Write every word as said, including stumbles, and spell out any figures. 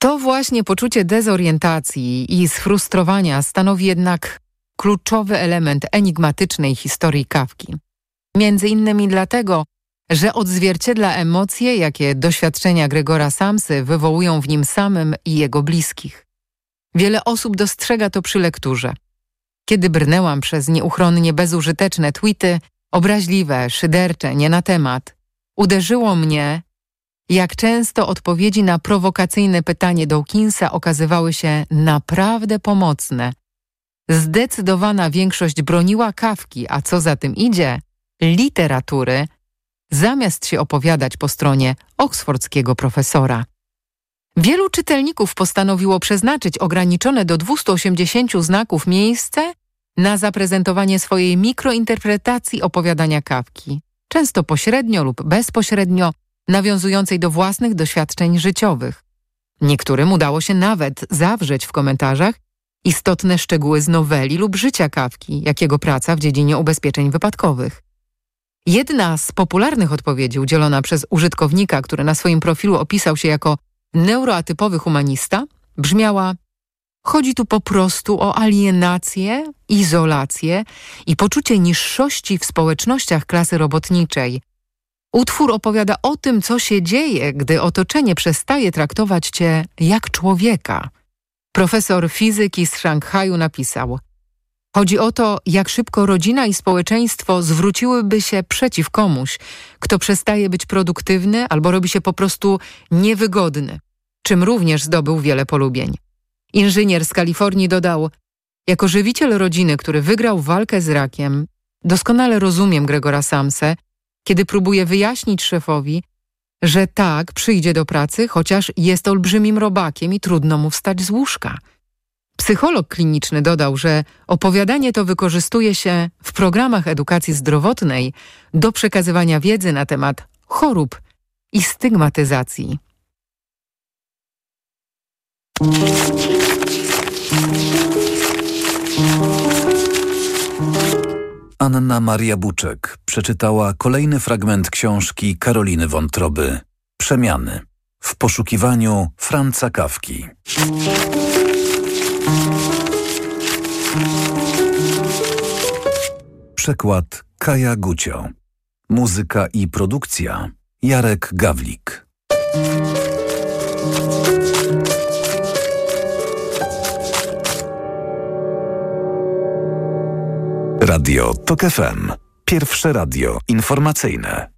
To właśnie poczucie dezorientacji i sfrustrowania stanowi jednak kluczowy element enigmatycznej historii Kafki. Między innymi dlatego, że odzwierciedla emocje, jakie doświadczenia Gregora Samsy wywołują w nim samym i jego bliskich. Wiele osób dostrzega to przy lekturze. Kiedy brnęłam przez nieuchronnie bezużyteczne tweety, obraźliwe, szydercze, nie na temat, uderzyło mnie, jak często odpowiedzi na prowokacyjne pytanie Dawkinsa okazywały się naprawdę pomocne. Zdecydowana większość broniła Kafki, a co za tym idzie, literatury, zamiast się opowiadać po stronie oksfordzkiego profesora. Wielu czytelników postanowiło przeznaczyć ograniczone do dwieście osiemdziesiąt znaków miejsce na zaprezentowanie swojej mikrointerpretacji opowiadania Kafki, często pośrednio lub bezpośrednio nawiązującej do własnych doświadczeń życiowych. Niektórym udało się nawet zawrzeć w komentarzach istotne szczegóły z noweli lub życia Kafki, jak jego praca w dziedzinie ubezpieczeń wypadkowych. Jedna z popularnych odpowiedzi udzielona przez użytkownika, który na swoim profilu opisał się jako neuroatypowy humanista, brzmiała: chodzi tu po prostu o alienację, izolację i poczucie niższości w społecznościach klasy robotniczej. Utwór opowiada o tym, co się dzieje, gdy otoczenie przestaje traktować cię jak człowieka. Profesor fizyki z Szanghaju napisał: chodzi o to, jak szybko rodzina i społeczeństwo zwróciłyby się przeciw komuś, kto przestaje być produktywny albo robi się po prostu niewygodny, czym również zdobył wiele polubień. Inżynier z Kalifornii dodał: jako żywiciel rodziny, który wygrał walkę z rakiem, doskonale rozumiem Gregora Samsę, kiedy próbuje wyjaśnić szefowi, że tak, przyjdzie do pracy, chociaż jest olbrzymim robakiem i trudno mu wstać z łóżka. Psycholog kliniczny dodał, że opowiadanie to wykorzystuje się w programach edukacji zdrowotnej do przekazywania wiedzy na temat chorób i stygmatyzacji. Anna Maria Buczek przeczytała kolejny fragment książki Karoliny Wątroby Przemiany w poszukiwaniu Franza Kafki. Przekład Kaja Gucio. Muzyka i produkcja Jarek Gawlik. Radio Tok F M. Pierwsze radio informacyjne.